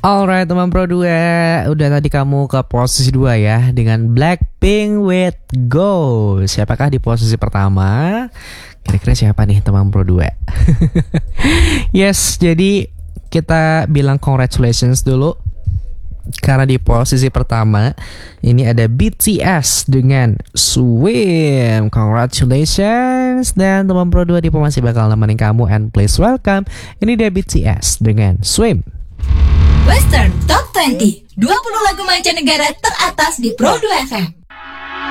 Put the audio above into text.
Alright teman Pro 2, udah tadi kamu ke posisi 2 ya dengan Blackpink with Go. Siapakah di posisi pertama? Kira-kira siapa nih teman Pro 2? Yes, jadi kita bilang congratulations dulu. Karena di posisi pertama ini ada BTS dengan Swim. Congratulations. Dan teman Pro 2 di masih bakal nemenin kamu. And please welcome, ini dia BTS dengan Swim. Western Top 20, 20 lagu mancanegara teratas di Pro 2 FM.